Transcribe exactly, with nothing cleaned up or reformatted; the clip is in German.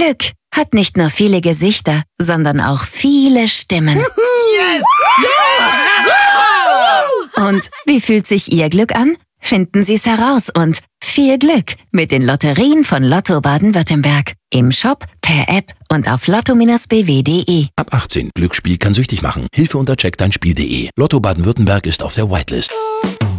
Glück hat nicht nur viele Gesichter, sondern auch viele Stimmen. Yes! Ja! Und wie fühlt sich Ihr Glück an? Finden Sie es heraus und viel Glück mit den Lotterien von Lotto Baden-Württemberg. Im Shop, per App und auf lotto Bindestrich b w punkt de. Ab achtzehn. Glücksspiel kann süchtig machen. Hilfe unter check dein spiel punkt de. Lotto Baden-Württemberg ist auf der Whitelist.